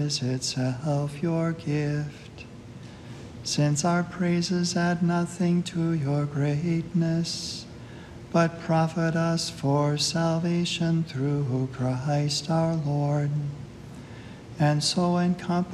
is itself your gift. Since our praises add nothing to your greatness, but profit us for salvation through Christ our Lord, and so encompass